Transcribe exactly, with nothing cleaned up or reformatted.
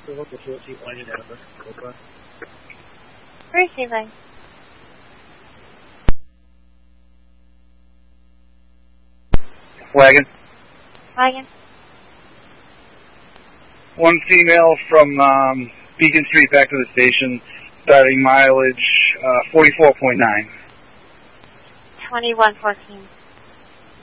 Receiving. Wagon. Wagon. One female from um, Beacon Street back to the station, starting mileage uh, forty-four point nine. twenty-one fourteen.